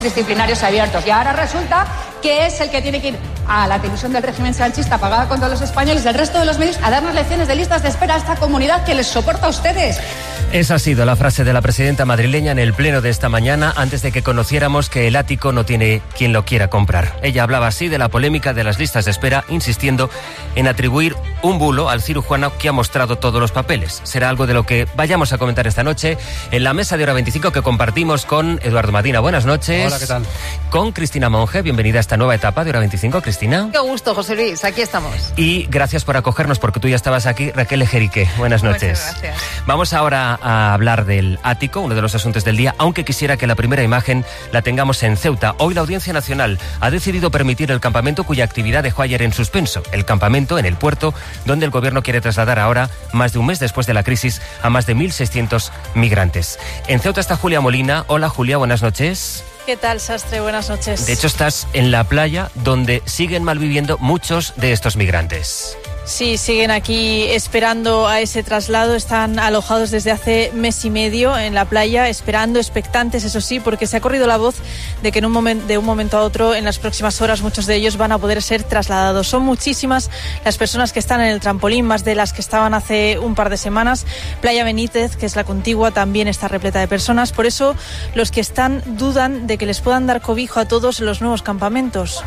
disciplinarios abiertos. Y ahora resulta que es el que tiene que ir a la televisión del régimen sanchista pagada con todos los españoles, del resto de los medios, a darnos lecciones de listas de espera a esta comunidad que les soporta a ustedes. Esa ha sido la frase de la presidenta madrileña en el pleno de esta mañana, antes de que conociéramos que el ático no tiene quien lo quiera comprar. Ella hablaba así de la polémica de las listas de espera, insistiendo en atribuir un bulo al cirujano que ha mostrado todos los papeles. Será algo de lo que vayamos a comentar esta noche en la mesa de Hora 25 que compartimos con Eduardo Madina. Buenas noches. Hola, ¿qué tal? Con Cristina Monge. Bienvenida a esta nueva etapa de Hora 25, Cristina. Qué gusto, José Luis. Aquí estamos. Y gracias por acogernos, porque tú ya estabas aquí, Raquel Ejerique. Buenas noches. Muchas gracias. Vamos ahora a hablar del ático, uno de los asuntos del día, aunque quisiera que la primera imagen la tengamos en Ceuta. Hoy la Audiencia Nacional ha decidido permitir el campamento cuya actividad dejó ayer en suspenso. El campamento en el puerto, donde el gobierno quiere trasladar ahora, más de un mes después de la crisis, a más de 1.600 migrantes. En Ceuta está Julia Molina. Hola, Julia, buenas noches. ¿Qué tal, Sastre? Buenas noches. De hecho, estás en la playa donde siguen malviviendo muchos de estos migrantes. Sí, siguen aquí esperando a ese traslado. Están alojados desde hace mes y medio en la playa, esperando, expectantes, eso sí, porque se ha corrido la voz de que de un momento a otro, en las próximas horas, muchos de ellos van a poder ser trasladados. Son muchísimas las personas que están en el trampolín, más de las que estaban hace un par de semanas. Playa Benítez, que es la contigua, también está repleta de personas. Por eso, los que están dudan de que les puedan dar cobijo a todos en los nuevos campamentos.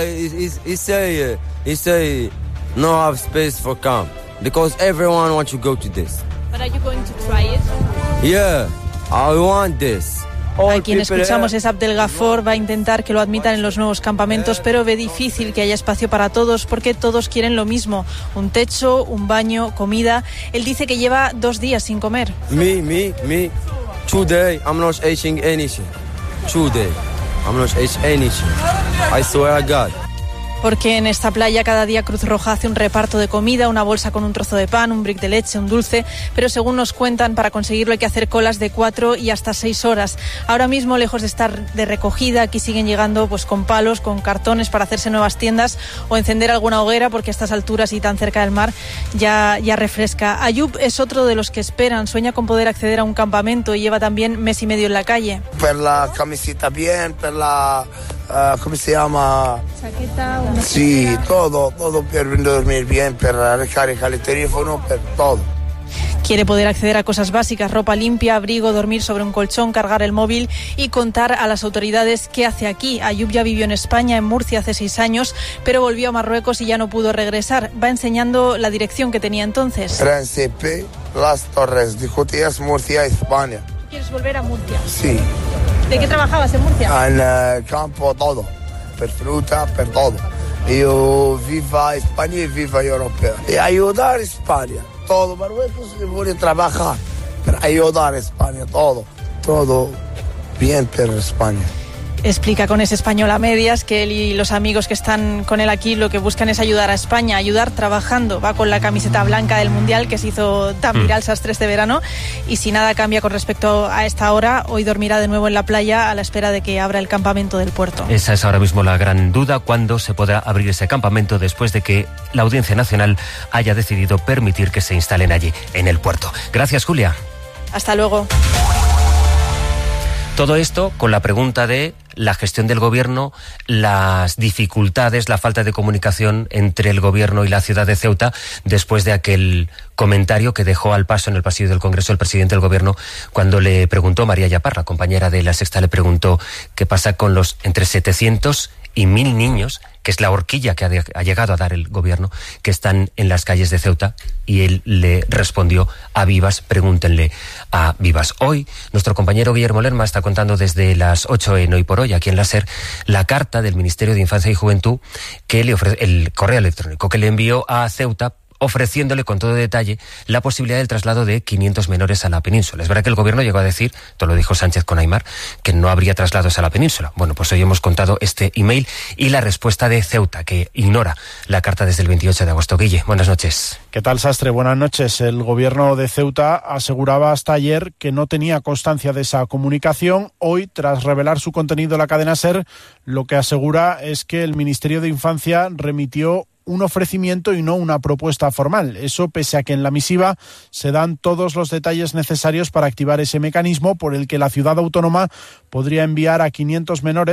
No have space for camp because everyone wants to go to this. But are you going to try it? Yeah, I want this. A quien escuchamos es Abdel Ghafor. Va a intentar que lo admitan en los nuevos campamentos, pero ve difícil que haya espacio para todos porque todos quieren lo mismo: un techo, un baño, comida. Él dice que lleva 2 días sin comer. Me. Today I'm not eating anything. Today I'm not eating anything. I swear to God. Porque en esta playa cada día Cruz Roja hace un reparto de comida, una bolsa con un trozo de pan, un brick de leche, un dulce, pero según nos cuentan, para conseguirlo hay que hacer colas de 4 y hasta 6 horas. Ahora mismo, lejos de estar de recogida, aquí siguen llegando pues con palos, con cartones para hacerse nuevas tiendas o encender alguna hoguera, porque a estas alturas y tan cerca del mar ya refresca. Ayub es otro de los que esperan, sueña con poder acceder a un campamento y lleva también mes y medio en la calle. Per la camiseta bien, per la... ¿cómo se llama? Chaqueta. Sí, todo per dormir bien, per recargar el teléfono, per todo. Quiere poder acceder a cosas básicas: ropa limpia, abrigo, dormir sobre un colchón, cargar el móvil y contar a las autoridades qué hace aquí. Ayub ya vivió en España, en Murcia, hace 6 años, pero volvió a Marruecos y ya no pudo regresar. Va enseñando la dirección que tenía entonces. Príncipe, Las Torres, de Jotías, Murcia, España. ¿Quieres volver a Murcia? Sí. ¿De qué trabajabas en Murcia? En el campo, todo. Per fruta, per todo. Yo viva España y viva Europa. Y ayudar a España. Todo Marruecos que voy a trabajar. Pero ayudar a España, todo bien per España. Explica con ese español a medias que él y los amigos que están con él aquí lo que buscan es ayudar a España, ayudar trabajando. Va con la camiseta blanca del Mundial que se hizo tan viral Sastre este verano, y si nada cambia con respecto a esta hora, hoy dormirá de nuevo en la playa a la espera de que abra el campamento del puerto. Esa es ahora mismo la gran duda: ¿cuándo se podrá abrir ese campamento después de que la Audiencia Nacional haya decidido permitir que se instalen allí, en el puerto? Gracias, Julia. Hasta luego. Todo esto con la pregunta de la gestión del gobierno, las dificultades, la falta de comunicación entre el gobierno y la ciudad de Ceuta después de aquel comentario que dejó al paso en el pasillo del Congreso el presidente del gobierno cuando le preguntó, María Yapar, la compañera de La Sexta, le preguntó qué pasa con los entre 700 y 1.000 niños, que es la horquilla que ha llegado a dar el gobierno, que están en las calles de Ceuta, y él le respondió a vivas: pregúntenle a vivas. Hoy, nuestro compañero Guillermo Lerma está contando desde las 8 en Hoy por Hoy, aquí en la SER, la carta del Ministerio de Infancia y Juventud que le ofrece, el correo electrónico que le envió a Ceuta, ofreciéndole con todo detalle la posibilidad del traslado de 500 menores a la península. Es verdad que el gobierno llegó a decir, todo lo dijo Sánchez con Aimar, que no habría traslados a la península. Bueno, pues hoy hemos contado este email y la respuesta de Ceuta, que ignora la carta desde el 28 de agosto. Guille, buenas noches. ¿Qué tal, Sastre? Buenas noches. El gobierno de Ceuta aseguraba hasta ayer que no tenía constancia de esa comunicación. Hoy, tras revelar su contenido en la cadena SER, lo que asegura es que el Ministerio de Infancia remitió un ofrecimiento y no una propuesta formal. Eso pese a que en la misiva se dan todos los detalles necesarios para activar ese mecanismo por el que la ciudad autónoma podría enviar a 500 menores